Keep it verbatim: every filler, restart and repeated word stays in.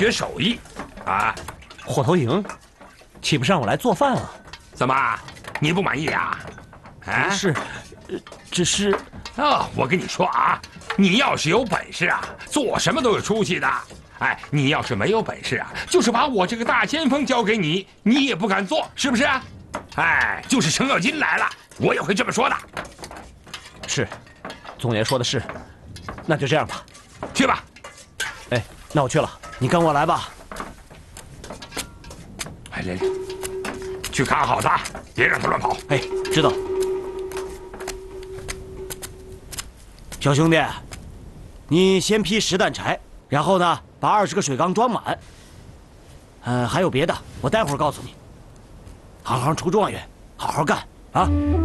学手艺，啊， 火头营，岂不是让我来做饭啊？ 怎么，你不满意啊？ 不是，只是…… 啊，我跟你说啊，你要是有本事啊，做什么都有出息的。哎，你要是没有本事啊，就是把我这个大先锋交给你，你也不敢做，是不是？哎，就是程咬金来了，我也会这么说的。 是，宗爷说的是，那就这样吧。 去吧。 哎，那我去了，你跟我来吧。 哎，来来，去看好他，别让他乱跑。 哎，知道。小兄弟，你先劈十担柴，然后呢，把二十个水缸装满。嗯、呃，还有别的，我待会儿告诉你。行行出状元，好好干啊！